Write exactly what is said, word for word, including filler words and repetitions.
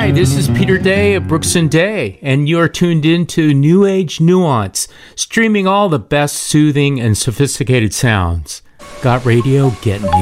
Hi, this is Peter Day of Brooks and Day, and you're tuned in to New Age Nuance, streaming all the best soothing and sophisticated sounds. Got radio? Get new.